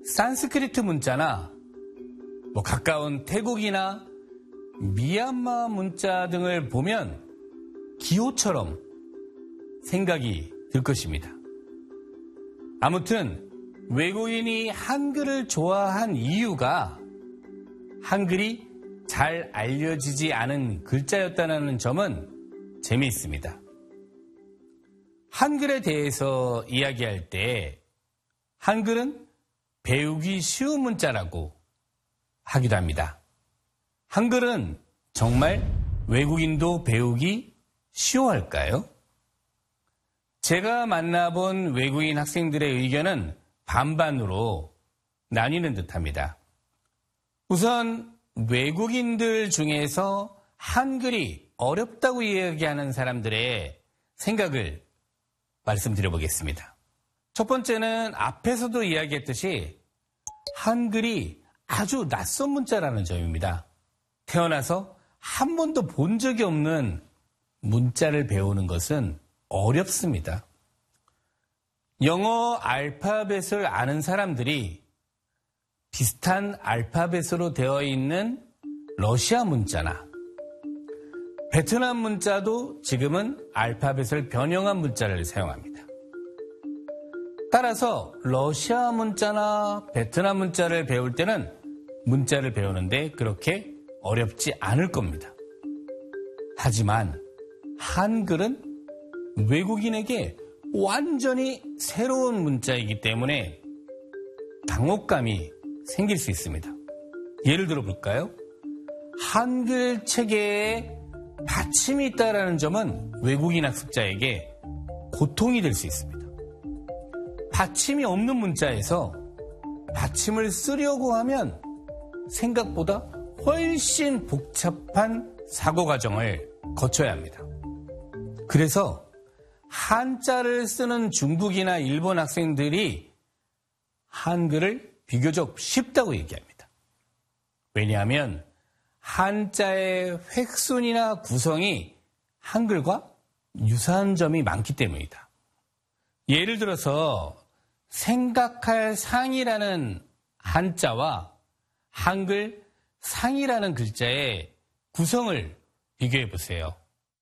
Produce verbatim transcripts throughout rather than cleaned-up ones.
산스크리트 문자나 뭐 가까운 태국이나 미얀마 문자 등을 보면 기호처럼 생각이 들 것입니다. 아무튼 외국인이 한글을 좋아한 이유가 한글이 잘 알려지지 않은 글자였다는 점은 재미있습니다. 한글에 대해서 이야기할 때 한글은 배우기 쉬운 문자라고 하기도 합니다. 한글은 정말 외국인도 배우기 쉬워할까요? 제가 만나본 외국인 학생들의 의견은 반반으로 나뉘는 듯합니다. 우선 외국인들 중에서 한글이 어렵다고 이야기하는 사람들의 생각을 말씀드려보겠습니다. 첫 번째는 앞에서도 이야기했듯이 한글이 아주 낯선 문자라는 점입니다. 태어나서 한 번도 본 적이 없는 문자를 배우는 것은 어렵습니다. 영어 알파벳을 아는 사람들이 비슷한 알파벳으로 되어 있는 러시아 문자나 베트남 문자도 지금은 알파벳을 변형한 문자를 사용합니다. 따라서 러시아 문자나 베트남 문자를 배울 때는 문자를 배우는데 그렇게 어렵지 않을 겁니다. 하지만 한글은 외국인에게 완전히 새로운 문자이기 때문에 당혹감이 생길 수 있습니다. 예를 들어 볼까요? 한글 체계에 받침이 있다는 점은 외국인 학습자에게 고통이 될 수 있습니다. 받침이 없는 문자에서 받침을 쓰려고 하면 생각보다 훨씬 복잡한 사고 과정을 거쳐야 합니다. 그래서 한자를 쓰는 중국이나 일본 학생들이 한글을 비교적 쉽다고 얘기합니다. 왜냐하면 한자의 획순이나 구성이 한글과 유사한 점이 많기 때문이다. 예를 들어서 생각할 상이라는 한자와 한글 상이라는 글자의 구성을 비교해 보세요.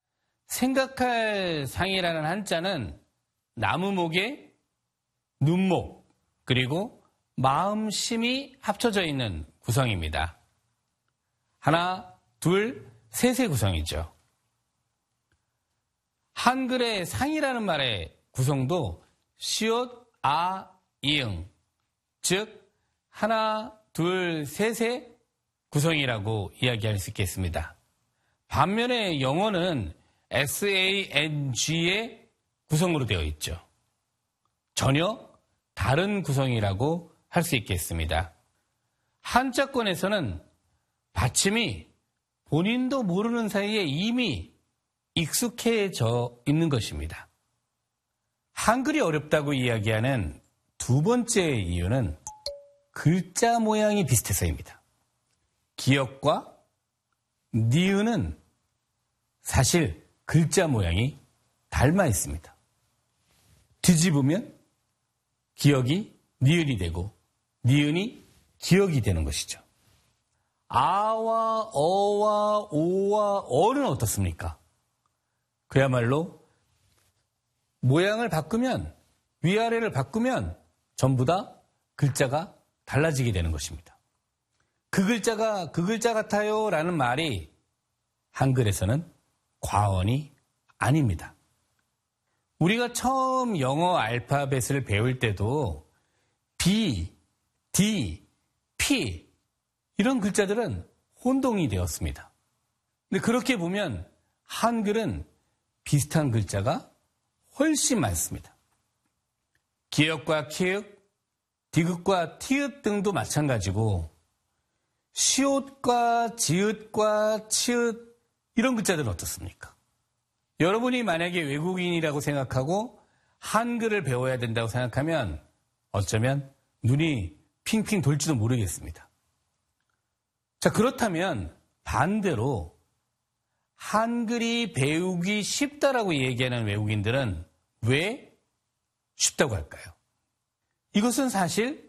생각할 상이라는 한자는 나무목에 눈목 그리고 마음심이 합쳐져 있는 구성입니다. 하나, 둘, 셋의 구성이죠. 한글의 상이라는 말의 구성도 시옷, 아, 이응, 즉 하나, 둘, 셋의 구성이라고 이야기할 수 있겠습니다. 반면에 영어는 에스에이엔지의 구성으로 되어 있죠. 전혀 다른 구성이라고 할 수 있겠습니다. 한자권에서는 받침이 본인도 모르는 사이에 이미 익숙해져 있는 것입니다. 한글이 어렵다고 이야기하는 두 번째 이유는 글자 모양이 비슷해서입니다. 기역과 니은은 사실 글자 모양이 닮아 있습니다. 뒤집으면 기역이 니은이 되고 니은이 기역이 되는 것이죠. 아와 어와 오와 어는 어떻습니까? 그야말로 모양을 바꾸면 위아래를 바꾸면 전부 다 글자가 달라지게 되는 것입니다. 그 글자가 그 글자 같아요 라는 말이 한글에서는 과언이 아닙니다. 우리가 처음 영어 알파벳을 배울 때도 B, D, P 이런 글자들은 혼동이 되었습니다. 근데 그렇게 보면 한글은 비슷한 글자가 훨씬 많습니다. 기역과 키읔, 디귿과 티읕 등도 마찬가지고 시옷과 지읒과 치읒 이런 글자들은 어떻습니까? 여러분이 만약에 외국인이라고 생각하고 한글을 배워야 된다고 생각하면 어쩌면 눈이 핑핑 돌지도 모르겠습니다. 자, 그렇다면 반대로 한글이 배우기 쉽다라고 얘기하는 외국인들은 왜 쉽다고 할까요? 이것은 사실